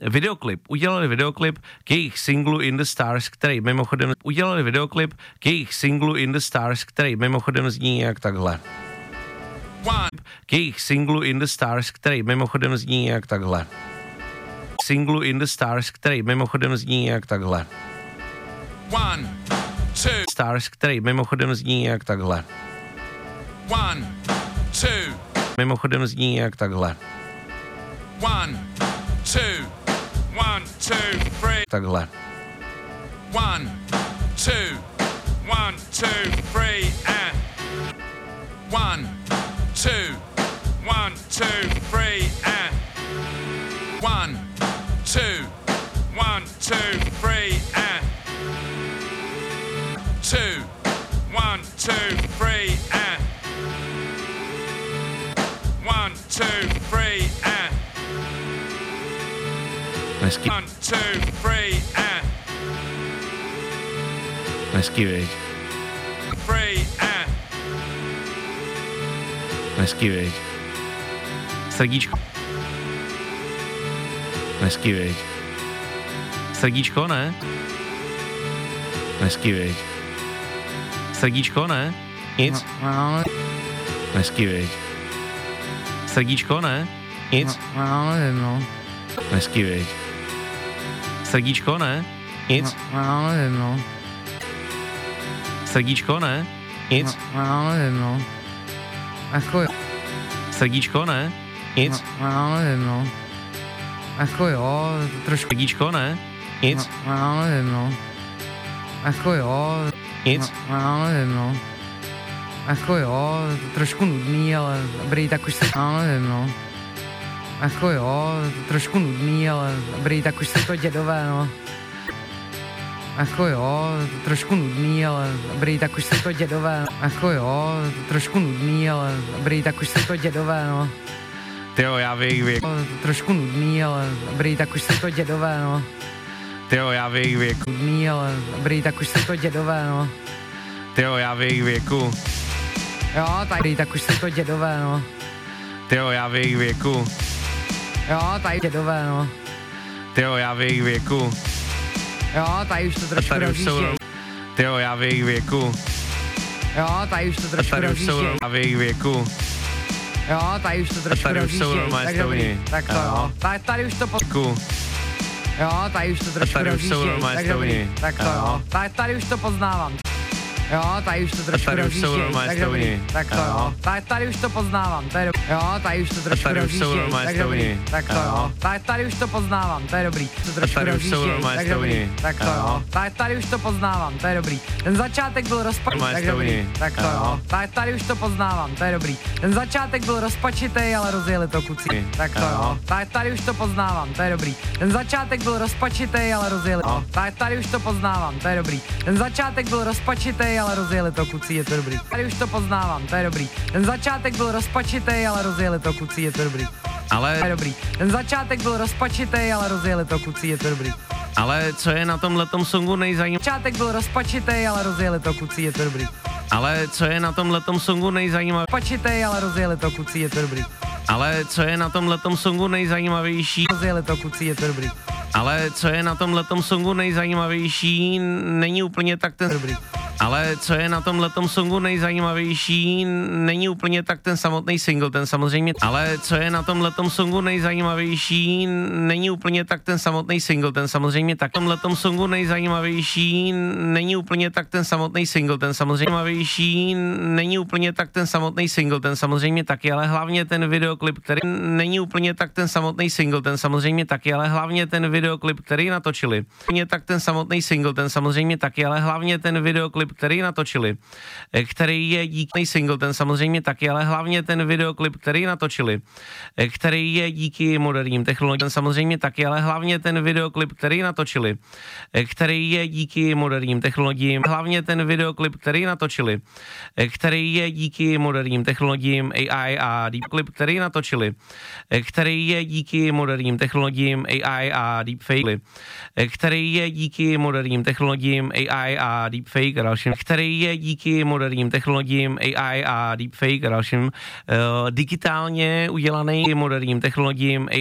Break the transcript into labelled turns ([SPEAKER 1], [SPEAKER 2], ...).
[SPEAKER 1] udělali videoklip k jejich singlu In the Stars, který mimochodem zní jak takhle. K jejich singlu In the Stars, který mimochodem zní jak takhle. Singlu In the Stars, který mimochodem zní jak takhle. Stars, který mimochodem zní jak takhle. Mimochodem zní jak takhle. Takhle.
[SPEAKER 2] 1, 2, 1, 2, 3 and 1, 2, 1, 2, 3 and 1, 2, 1, 2, 3 and 2, 1, 2, 3 and 1, 2, 3 and
[SPEAKER 1] Hezky.
[SPEAKER 2] 1, 2, 3 and
[SPEAKER 1] Hezky, viď.
[SPEAKER 2] 3 and
[SPEAKER 1] Hezky, viď. Srdíčko. Hezky, viď. Srdíčko, ne? Hezky, viď. Srdíčko, ne? Nic? Hezky, viď. Srdíčko, ne? Nic?
[SPEAKER 3] Nevím, no.
[SPEAKER 1] Hezky, viď. Srdíčko, ne? Nic?
[SPEAKER 3] Nevím, no.
[SPEAKER 1] Srdíčko, ne? Nic?
[SPEAKER 3] Nevím, no. Jako jo.
[SPEAKER 1] Srdíčko, ne? Nic?
[SPEAKER 3] Nevím, no. Jako jo, trošku.
[SPEAKER 1] Srdíčko, ne? Nic?
[SPEAKER 3] Nevím, no. Jako jo.
[SPEAKER 1] Nic?
[SPEAKER 3] Nevím, no. Jako jo, trošku nudný, ale dobrý, tak už se. Nevím, no. Jako jo, trošku nudný, ale dobrý, tak už se to dědové, no. Jako jo, trošku nudný, ale dobrý, tak už se to dědové, no. Jako jo, trošku nudný, ale dobrý, tak už se to dědové, no.
[SPEAKER 1] Tyjo, já v jejich věku.
[SPEAKER 3] Trošku nudný, ale dobrý, tak už se to dědové, no.
[SPEAKER 1] Tyjo, já v jejich věku.
[SPEAKER 3] Nudný, ale dobrý, tak už se to dědové, no.
[SPEAKER 1] Tyjo, já v jejich věku.
[SPEAKER 3] Jo, tady, tak už se to dědové, no.
[SPEAKER 1] Tyjo, já v jejich věku.
[SPEAKER 3] Jo, tady dědové, no.
[SPEAKER 1] Tyjo, já v jejich věku.
[SPEAKER 3] Jo, tady už to trošku
[SPEAKER 1] Tady už jsou
[SPEAKER 3] rozjížděj.
[SPEAKER 1] Tyjo, já v jejich věku.
[SPEAKER 3] Jo, tady už to trošku
[SPEAKER 1] Tady už jsou
[SPEAKER 3] rozjížděj.
[SPEAKER 1] v jejich věku.
[SPEAKER 3] Jo, tady už to trošku
[SPEAKER 1] Tady už jsou
[SPEAKER 3] rozjížděj.
[SPEAKER 1] normální
[SPEAKER 3] Tak dobrý,
[SPEAKER 1] stouni.
[SPEAKER 3] tak to jo. Tady už to Jo, tady už to trošku
[SPEAKER 1] Tady už jsou
[SPEAKER 3] rozjížděj.
[SPEAKER 1] normální
[SPEAKER 3] Tak dobrý,
[SPEAKER 1] stouni.
[SPEAKER 3] tak to jo. Tady už to poznávám. Jo, tady už to trošku
[SPEAKER 1] Tady už jsou
[SPEAKER 3] rozjížděj.
[SPEAKER 1] normální
[SPEAKER 3] Tak dobrý,
[SPEAKER 1] stouni.
[SPEAKER 3] tak to jo. Tady už to poznávám. To je dobrý. Jo, tady už to trošku
[SPEAKER 1] Tady už jsou
[SPEAKER 3] rozjížděj.
[SPEAKER 1] normální
[SPEAKER 3] Tak dobrý,
[SPEAKER 1] stouni.
[SPEAKER 3] tak to jo. Tady už to poznávám. To je dobrý. To trošku
[SPEAKER 1] Tady už jsou
[SPEAKER 3] rozjížděj.
[SPEAKER 1] normální
[SPEAKER 3] Tak dobrý,
[SPEAKER 1] stouni.
[SPEAKER 3] tak to jo. Tady už to poznávám. To je dobrý. Ten začátek byl rozpačitý.
[SPEAKER 1] Normální
[SPEAKER 3] Tak dobrý,
[SPEAKER 1] stouni.
[SPEAKER 3] tak to jo. Tady už to poznávám. To je dobrý. Ten začátek byl rozpačitý, ale rozjeli to kuci. Tak to jo. Tady už to poznávám. To je dobrý. Ten začátek byl rozpačitý, ale rozjeli to. Tady už to poznávám. To je dobrý. Ten začátek byl rozpačitý, ale rozjeli to kuci. Je to dobrý. Tady už to poznávám. To je dobrý. Ten začátek byl rozpačitý, ale rozjeli to kuci. Je to dobrý.
[SPEAKER 1] Ale
[SPEAKER 3] To je dobrý. Ten začátek byl rozpačitý, ale rozjeli to kuci. Je to dobrý.
[SPEAKER 1] Ale co je na tomhletom songu nejzajímavější?
[SPEAKER 3] Začátek byl rozpačitý, ale rozjeli to kuci. Je to dobrý.
[SPEAKER 1] Ale co je na tomhletom songu nejzajímavější?
[SPEAKER 3] Rozpačitý, ale rozjeli to kuci. Je to dobrý.
[SPEAKER 1] Ale co je na tomhletom songu nejzajímavější?
[SPEAKER 3] Rozjeli to kuci. Je to dobrý.
[SPEAKER 1] Ale co je na tomhletom songu nejzajímavější? Není úplně tak ten...
[SPEAKER 3] Dobrý.
[SPEAKER 1] Ale co je na tomhletom songu nejzajímavější? Není úplně tak ten samotný single, ten samozřejmě... Ale co je na tomhletom songu nejzajímavější? Není úplně tak ten samotný single, ten samozřejmě tak... tomhletom songu nejzajímavější? Není úplně tak ten samotný single, ten samozřejmě... Není úplně tak ten samotný single, ten samozřejmě taky, ale hlavně ten videoklip, který... Není úplně tak ten samotný single, ten samozřejmě taky, ale hlavně ten videoklip, který natočili. Není tak ten samotný single, ten samozřejmě taky, ale hlavně ten videoklip, který natočili, který je díky single, ten samozřejmě taky, ale hlavně ten videoklip, který natočili, který je díky moderním technologiím, ten samozřejmě taky, ale hlavně ten videoklip, který natočili, který je díky moderním technologiím, hlavně ten videoklip, který natočili, který je díky moderním technologiím AI a deep clip, který natočili, který je díky moderním technologiím AI a deepfake, který je díky moderním technologiím AI a deepfake a dalším, který je díky moderním technologiím AI a deepfake a dalším digitálně udělaný moderním technologiím